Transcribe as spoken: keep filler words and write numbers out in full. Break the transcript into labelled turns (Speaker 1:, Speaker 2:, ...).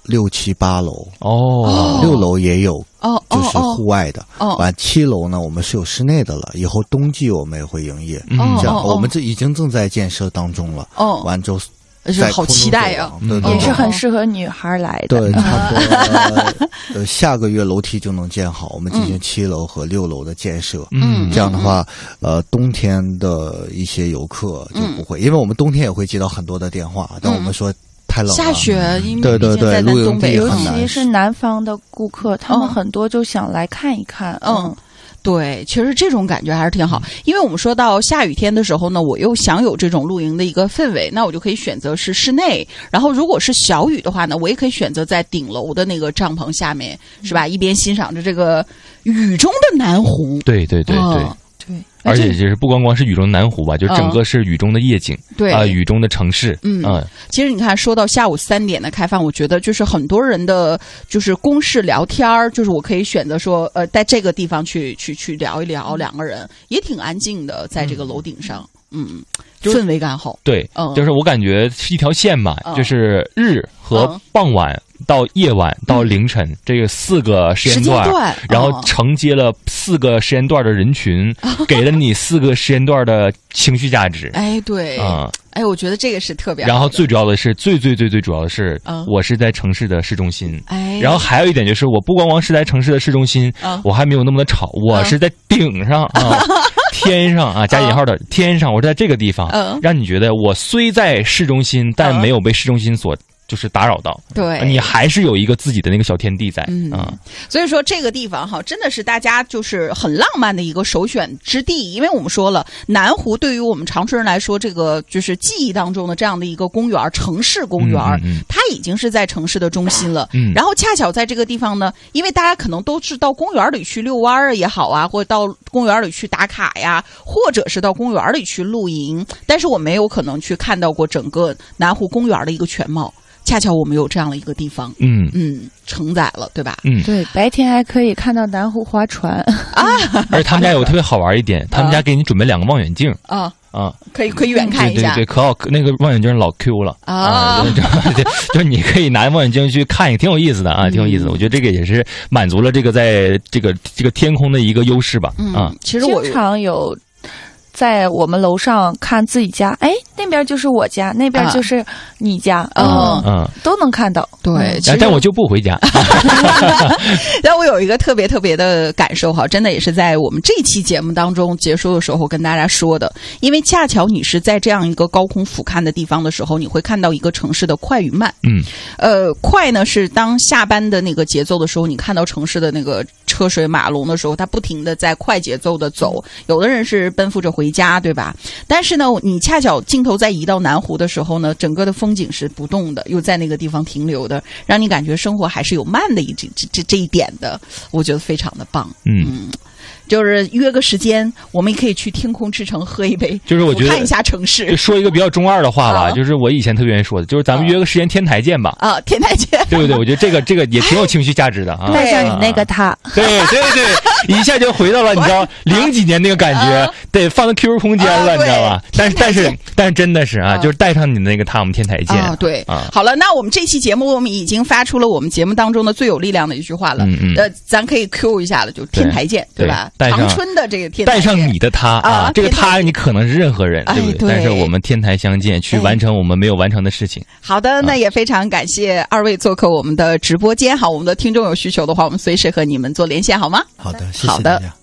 Speaker 1: 六七八楼
Speaker 2: 哦，
Speaker 1: 六楼也有
Speaker 3: 哦，
Speaker 1: 就是户外的。
Speaker 3: 哦，
Speaker 1: 完七楼呢，我们是有室内的了。以后冬季我们也会营业。
Speaker 2: 嗯，
Speaker 1: 这样我们这已经正在建设当中了。
Speaker 3: 哦，
Speaker 1: 完之后。
Speaker 3: 是好期待呀、啊！
Speaker 1: 对对，
Speaker 4: 也是很适合女孩来的。
Speaker 1: 对，差不多呃下个月楼梯就能建好，我们进行七楼和六楼的建设。
Speaker 2: 嗯，
Speaker 1: 这样的话，呃，冬天的一些游客就不会，嗯、因为我们冬天也会接到很多的电话，但我们说太冷了，
Speaker 3: 下雪，因为
Speaker 1: 对对对，
Speaker 3: 露营地
Speaker 4: 尤其是南方的顾客，他们很多就想来看一看。
Speaker 3: 嗯。嗯对，其实这种感觉还是挺好，因为我们说到下雨天的时候呢，我又想有这种露营的一个氛围，那我就可以选择是室内。然后如果是小雨的话呢，我也可以选择在顶楼的那个帐篷下面，是吧？一边欣赏着这个雨中的南湖。
Speaker 2: 对对对对。
Speaker 3: 哦对，
Speaker 2: 而且就是不光光是雨中的南湖吧，就整个是雨中的夜景，
Speaker 3: 对
Speaker 2: 啊、呃，雨中的城市，
Speaker 3: 嗯、呃、其实你看，说到下午三点的开放，我觉得就是很多人的就是公事聊天儿，就是我可以选择说，呃，在这个地方去去去聊一聊，两个人也挺安静的，在这个楼顶上，嗯。嗯氛围感好，
Speaker 2: 对，
Speaker 3: 嗯，
Speaker 2: 就是我感觉是一条线嘛，嗯、就是日和傍晚到夜晚到凌晨、嗯、这个四个时间段，
Speaker 3: 时间段
Speaker 2: 然后承接了四个时间段的人群，嗯、给了你四个时间段的情绪价值。
Speaker 3: 哎，对，
Speaker 2: 啊、嗯，
Speaker 3: 哎，我觉得这个是特别好。
Speaker 2: 然后最主要的是，最最最最主要的是，嗯、我是在城市的市中心，
Speaker 3: 哎，
Speaker 2: 然后还有一点就是，我不光光是在城市的市中心，嗯、我还没有那么的吵，我是在顶上啊。天上啊，加引号的、uh, 天上，我是在这个地方，嗯、uh, ，让你觉得我虽在市中心，但没有被市中心所就是打扰到，
Speaker 3: 对，
Speaker 2: 你还是有一个自己的那个小天地在，嗯啊，
Speaker 3: 所以说这个地方哈，真的是大家就是很浪漫的一个首选之地，因为我们说了，南湖对于我们长春人来说，这个就是记忆当中的这样的一个公园，城市公园，嗯嗯、它已经是在城市的中心了，嗯，然后恰巧在这个地方呢，因为大家可能都是到公园里去遛弯儿也好啊，或者到公园里去打卡呀，或者是到公园里去露营，但是我没有可能去看到过整个南湖公园的一个全貌。恰巧我们有这样的一个地方，
Speaker 2: 嗯
Speaker 3: 嗯，承载了，对吧？
Speaker 2: 嗯，
Speaker 4: 对，白天还可以看到南湖划船
Speaker 3: 啊！
Speaker 2: 而且他们家有个特别好玩一点，他们家给你准备两个望远镜
Speaker 3: 啊
Speaker 2: 啊，
Speaker 3: 可以可以远看一下，
Speaker 2: 对对对，可好，那个望远镜老 Q 了
Speaker 3: 啊，
Speaker 2: 啊就, 就, 就你可以拿望远镜去看一个，挺有意思的啊，挺有意思的。
Speaker 3: 嗯、
Speaker 2: 我觉得这个也是满足了这个在这个这个天空的一个优势吧。
Speaker 3: 嗯
Speaker 2: 啊，
Speaker 4: 其实我经常有。在我们楼上看自己家，哎，那边就是我家，那边就是你家，
Speaker 3: 嗯
Speaker 4: 嗯，都能看到。
Speaker 3: 对，
Speaker 2: 但我就不回家。
Speaker 3: 但我有一个特别特别的感受哈，真的也是在我们这期节目当中结束的时候跟大家说的，因为恰巧你是在这样一个高空俯瞰的地方的时候，你会看到一个城市的快与慢。
Speaker 2: 嗯，
Speaker 3: 呃，快呢是当下班的那个节奏的时候，你看到城市的那个车水马龙的时候，它不停的在快节奏的走，有的人是奔赴着回家，对吧？但是呢，你恰巧镜头再移到南湖的时候呢，整个的风景是不动的，又在那个地方停留的，让你感觉生活还是有慢的一这这这这一点的，我觉得非常的棒。
Speaker 2: 嗯。
Speaker 3: 嗯，就是约个时间，我们也可以去天空之城喝一杯，
Speaker 2: 就是我觉得
Speaker 3: 看一下城市。
Speaker 2: 就说一个比较中二的话吧，
Speaker 3: 啊、
Speaker 2: 就是我以前特别愿意说的，就是咱们约个时间天台见吧。
Speaker 3: 啊，天台见，
Speaker 2: 对不对？我觉得这个这个也挺有情绪价值的啊。
Speaker 4: 带上你那个他，
Speaker 2: 对对对，一下就回到了你知道零几年那个感觉，
Speaker 3: 啊、
Speaker 2: 得放到 Q Q 空间了，
Speaker 3: 啊、
Speaker 2: 你知道吧？但是但是但是真的是啊，啊就是带上你那个他，我们天台见。
Speaker 3: 啊，对
Speaker 2: 啊。
Speaker 3: 好了，那我们这期节目我们已经发出了我们节目当中的最有力量的一句话了。
Speaker 2: 嗯嗯。
Speaker 3: 呃，咱可以 Q 一下了，就天台见，
Speaker 2: 对,
Speaker 3: 对吧？
Speaker 2: 带上
Speaker 3: 长春的这个天台
Speaker 2: 带上你的他啊，
Speaker 3: 啊
Speaker 2: 这个他你可能是任何人，
Speaker 3: 哎、
Speaker 2: 对不对？
Speaker 3: 对
Speaker 2: 但是我们天台相见，去完成我们没有完成的事情。
Speaker 3: 好的，那也非常感谢二位做客我们的直播间。好，我们的听众有需求的话，我们随时和你们做连线，好吗？
Speaker 1: 好的，谢谢
Speaker 3: 好的。